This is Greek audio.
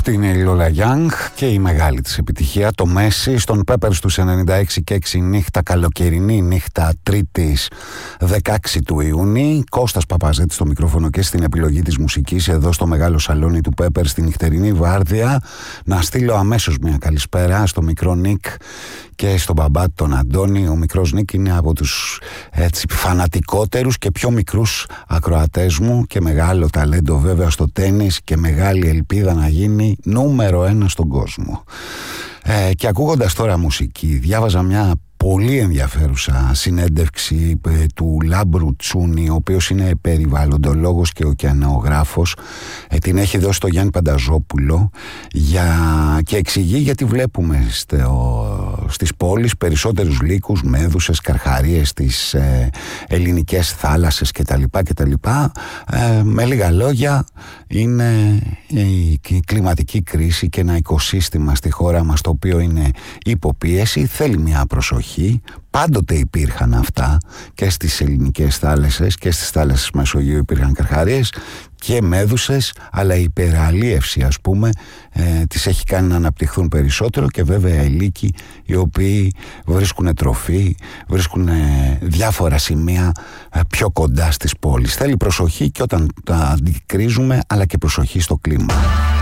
Αυτή είναι η Lola Young και η μεγάλη της επιτυχία, το Messi, στον Peppers του 96 και 6 νύχτα, καλοκαιρινή νύχτα, Τρίτης 16 του Ιούνιου. Κώστας Παπαζέτης στο μικρόφωνο και στην επιλογή της μουσικής εδώ στο μεγάλο σαλόνι του Peppers στην νυχτερινή βάρδια. Να στείλω αμέσως μια καλησπέρα στο μικρό Νίκ και στον μπαμπά τον Αντώνη. Ο μικρός Νίκ είναι από τους φανατικότερους και πιο μικρούς ακροατές μου και μεγάλο ταλέντο βέβαια στο τένις και μεγάλη ελπίδα να γίνει νούμερο 1 στον κόσμο. Και ακούγοντας τώρα μουσική, διάβαζα μια πολύ ενδιαφέρουσα συνέντευξη του Λάμπρου Τσούνη, ο οποίος είναι περιβαλλοντολόγος και ωκεανογράφος. Την έχει δώσει στο Γιάννη Πανταζόπουλο και εξηγεί γιατί βλέπουμε στις πόλεις περισσότερους λύκους, μέδουσες, καρχαρίες στις ελληνικές θάλασσες κτλ. Με λίγα λόγια, είναι η κλιματική κρίση και ένα οικοσύστημα στη χώρα μας το οποίο είναι υποπίεση, θέλει μια προσοχή. Πάντοτε υπήρχαν αυτά και στις ελληνικές θάλασσες και στις θάλασσες Μεσογείου υπήρχαν καρχαρίες και μέδουσες, αλλά η υπεραλίευση ας πούμε τις έχει κάνει να αναπτυχθούν περισσότερο και βέβαια οι λύκοι οι οποίοι βρίσκουν τροφή, βρίσκουν διάφορα σημεία πιο κοντά στις πόλεις. Θέλει προσοχή και όταν τα αντικρίζουμε, αλλά και προσοχή στο κλίμα.